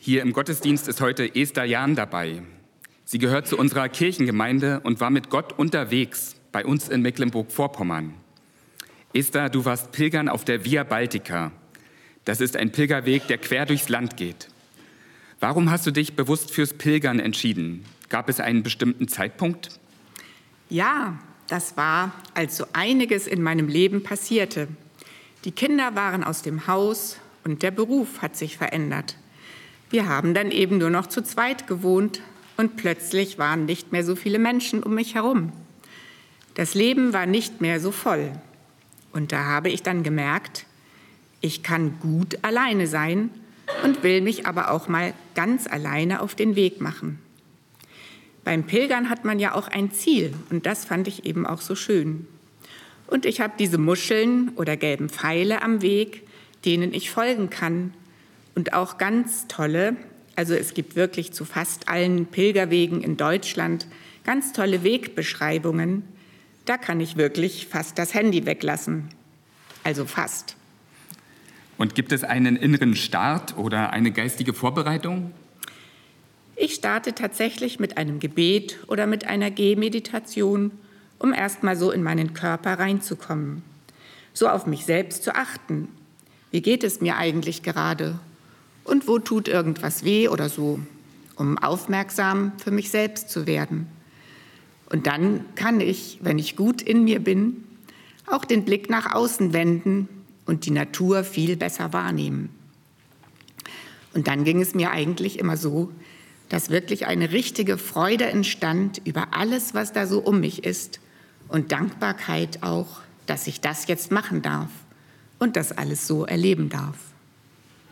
Hier im Gottesdienst ist heute Esther Jahn dabei. Sie gehört zu unserer Kirchengemeinde und war mit Gott unterwegs bei uns in Mecklenburg-Vorpommern. Esther, du warst pilgern auf der Via Baltica. Das ist ein Pilgerweg, der quer durchs Land geht. Warum hast du dich bewusst fürs Pilgern entschieden? Gab es einen bestimmten Zeitpunkt? Ja, das war, als so einiges in meinem Leben passierte. Die Kinder waren aus dem Haus und der Beruf hat sich verändert. Wir haben dann eben nur noch zu zweit gewohnt und plötzlich waren nicht mehr so viele Menschen um mich herum. Das Leben war nicht mehr so voll. Und da habe ich dann gemerkt, ich kann gut alleine sein und will mich aber auch mal ganz alleine auf den Weg machen. Beim Pilgern hat man ja auch ein Ziel und das fand ich eben auch so schön. Und ich habe diese Muscheln oder gelben Pfeile am Weg, denen ich folgen kann. Und auch ganz tolle, also es gibt wirklich zu fast allen Pilgerwegen in Deutschland ganz tolle Wegbeschreibungen. Da kann ich wirklich fast das Handy weglassen. Also fast. Und gibt es einen inneren Start oder eine geistige Vorbereitung? Ich starte tatsächlich mit einem Gebet oder mit einer Gehmeditation, um erst mal so in meinen Körper reinzukommen, so auf mich selbst zu achten. Wie geht es mir eigentlich gerade? Und wo tut irgendwas weh oder so, um aufmerksam für mich selbst zu werden? Und dann kann ich, wenn ich gut in mir bin, auch den Blick nach außen wenden und die Natur viel besser wahrnehmen. Und dann ging es mir eigentlich immer so, dass wirklich eine richtige Freude entstand über alles, was da so um mich ist und Dankbarkeit auch, dass ich das jetzt machen darf und das alles so erleben darf.